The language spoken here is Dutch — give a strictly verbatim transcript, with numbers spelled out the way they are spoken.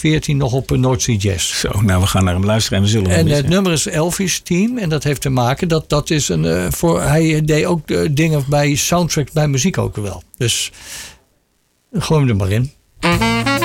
veertien nog op North Sea Jazz. Zo, nou we gaan naar hem luisteren en we zullen hem En missen. het nummer is Elvis Team. En dat heeft te maken dat dat is een. Uh, voor, hij deed ook uh, dingen bij soundtracks bij muziek ook wel. Dus gooi hem er maar in.